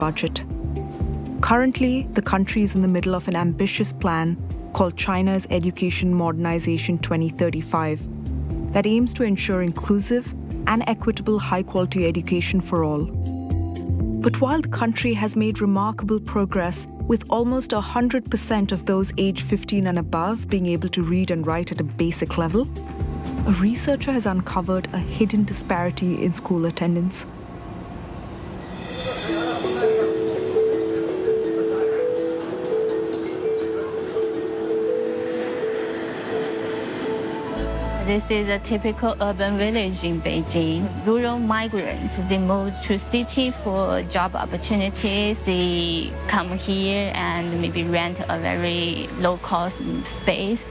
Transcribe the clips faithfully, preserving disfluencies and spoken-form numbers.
budget. Currently, the country is in the middle of an ambitious plan called China's Education Modernization twenty thirty-five that aims to ensure inclusive and equitable high-quality education for all. But while the country has made remarkable progress, with almost one hundred percent of those aged fifteen and above being able to read and write at a basic level, a researcher has uncovered a hidden disparity in school attendance. This is a typical urban village in Beijing. Rural migrants, they move to city for job opportunities. They come here and maybe rent a very low-cost space.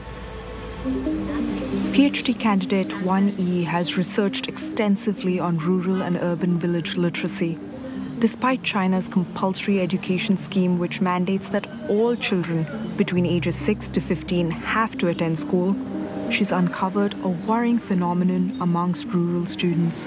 PhD candidate Wan Yi has researched extensively on rural and urban village literacy. Despite China's compulsory education scheme, which mandates that all children between ages six to fifteen have to attend school, she's uncovered a worrying phenomenon amongst rural students.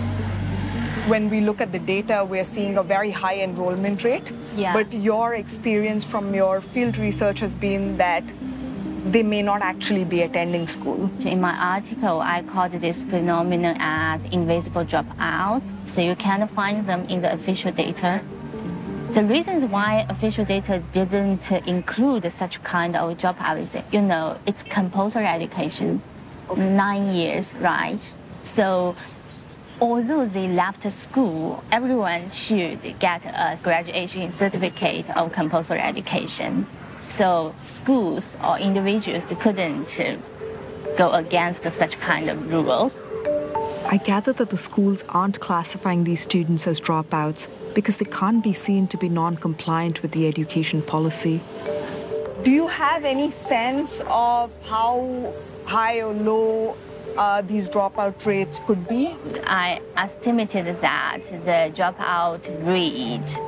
When we look at the data, we're seeing a very high enrollment rate. Yeah. But your experience from your field research has been that they may not actually be attending school. In my article, I called this phenomenon as invisible dropouts. So you can't find them in the official data. The reasons why official data didn't include such kind of dropout is, you know, it's compulsory education, nine years, right? So although they left school, everyone should get a graduation certificate of compulsory education. So schools or individuals couldn't go against such kind of rules. I gather that the schools aren't classifying these students as dropouts because they can't be seen to be non-compliant with the education policy. Do you have any sense of how high or low uh, these dropout rates could be? I estimated that the dropout rate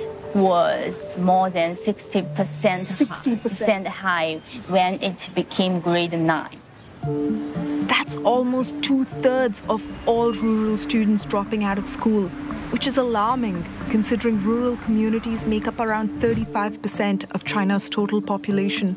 was more than sixty percent, sixty percent high when it became grade nine. That's almost two-thirds of all rural students dropping out of school, which is alarming considering rural communities make up around thirty-five percent of China's total population.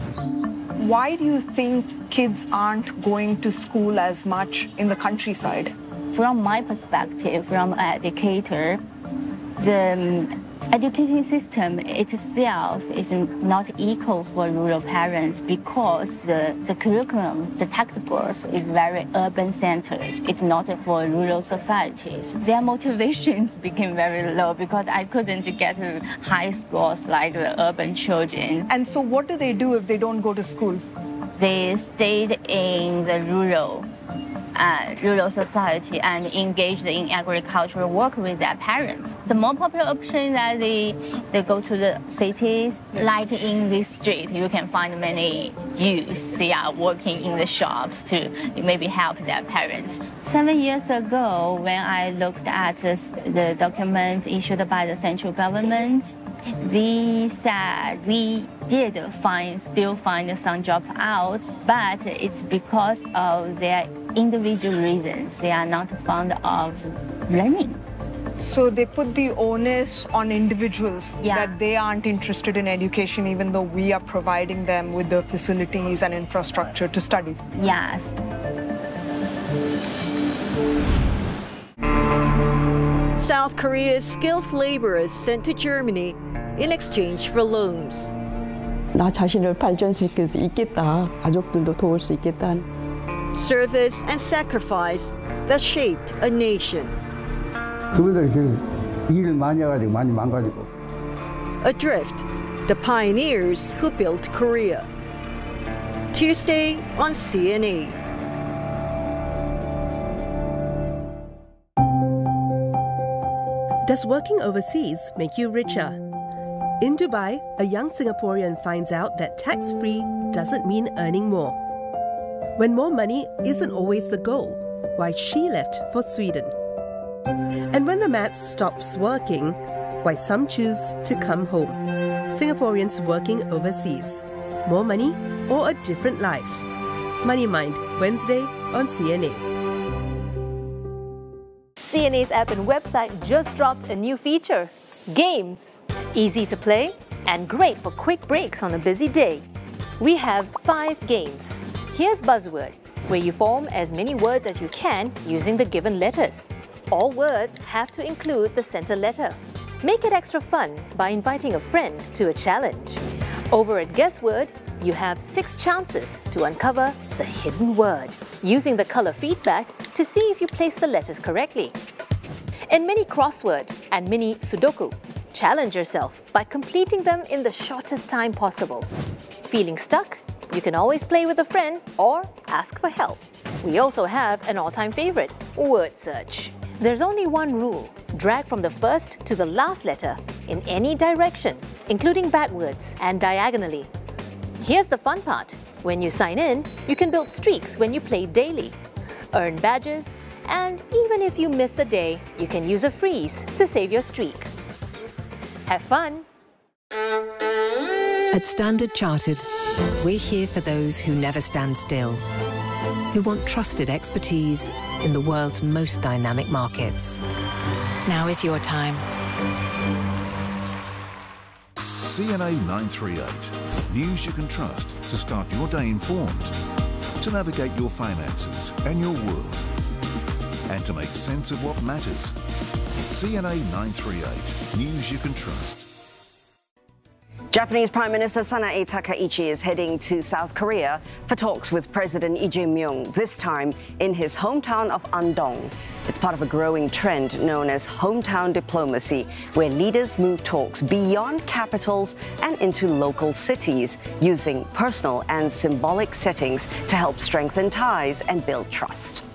Why do you think kids aren't going to school as much in the countryside? From my perspective, from an educator, the education system itself is not equal for rural parents because the, the curriculum, the textbooks is very urban-centered. It's not for rural societies. Their motivations became very low because I couldn't get to high scores like the urban children. And so what do they do if they don't go to school? They stayed in the rural Uh, rural society and engaged in agricultural work with their parents. The more popular option that they, they go to the cities, like in this street, you can find many youths. They are working in the shops to maybe help their parents. Seven years ago, when I looked at the documents issued by the central government, they said we did find, still find some dropouts, but it's because of their individual reasons. They are not fond of learning. So they put the onus on individuals Yeah. that they aren't interested in education even though we are providing them with the facilities and infrastructure to study. Yes. South Korea's skilled laborers sent to Germany in exchange for loans. 나 자신을 발전시킬 수 있겠다. 가족들도 도울 수 있겠다. Service and sacrifice that shaped a nation. 그분들이 일을 많이 해가지고 많이 망가지고. Adrift, the pioneers who built Korea. Tuesday on C N A. Does working overseas make you richer? In Dubai, a young Singaporean finds out that tax-free doesn't mean earning more. When more money isn't always the goal, why she left for Sweden. And when the maths stops working, why some choose to come home. Singaporeans working overseas. More money or a different life? Money Mind, Wednesday on C N A. C N A's app and website just dropped a new feature. Games. Easy to play and great for quick breaks on a busy day. We have five games. Here's Buzzword, where you form as many words as you can using the given letters. All words have to include the center letter. Make it extra fun by inviting a friend to a challenge. Over at Guessword, you have six chances to uncover the hidden word, using the color feedback to see if you place the letters correctly. In Mini Crossword and Mini Sudoku, challenge yourself by completing them in the shortest time possible. Feeling stuck? You can always play with a friend or ask for help. We also have an all-time favorite, Word Search. There's only one rule. Drag from the first to the last letter in any direction, including backwards and diagonally. Here's the fun part. When you sign in, you can build streaks when you play daily, earn badges, and even if you miss a day, you can use a freeze to save your streak. Have fun! At Standard Chartered, we're here for those who never stand still, who want trusted expertise in the world's most dynamic markets. Now is your time. C N A nine three eight. News you can trust to start your day informed, to navigate your finances and your world, and to make sense of what matters. C N A nine three eight. News you can trust. Japanese Prime Minister Sanae Takaichi is heading to South Korea for talks with President Lee Jae-myung, this time in his hometown of Andong. It's part of a growing trend known as hometown diplomacy, where leaders move talks beyond capitals and into local cities, using personal and symbolic settings to help strengthen ties and build trust.